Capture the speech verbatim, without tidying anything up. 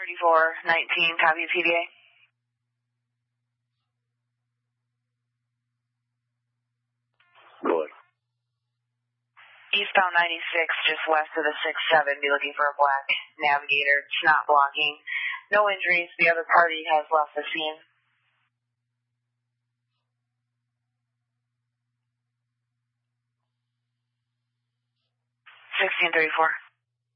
thirty-four nineteen, copy P D A. Go ahead. Eastbound ninety-six, just west of the six seven, be looking for a black Navigator. It's not blocking. No injuries. The other party has left the scene. sixteen thirty-four.